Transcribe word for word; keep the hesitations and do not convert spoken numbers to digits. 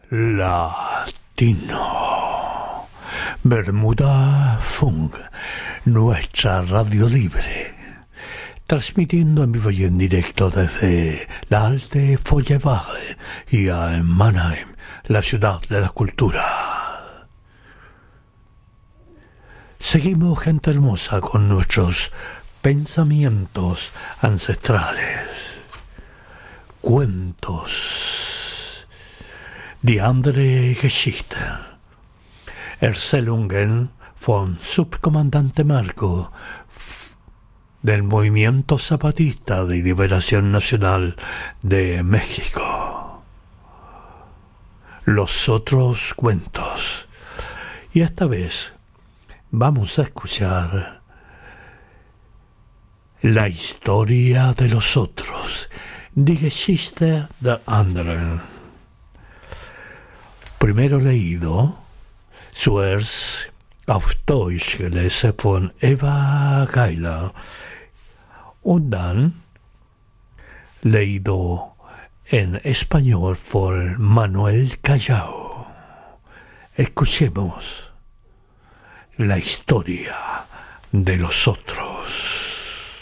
Latino. Bermuda Funk, nuestra radio libre. Transmitiendo en vivo y en directo desde la Alte Feuerwache y en Mannheim, la ciudad de la cultura. Seguimos, gente hermosa, con nuestros pensamientos ancestrales. Cuentos. Die andere Geschichte. Erzählungen von Subcomandante Marco del Movimiento Zapatista de Liberación Nacional de México. Los otros cuentos. Y esta vez vamos a escuchar la historia de los otros. Die Geschichte der anderen. Primero leído, zuerst auf Deutsch gelesen von Eva Geiler und dann leído en español por Manuel Callao. Escuchemos la historia de los otros.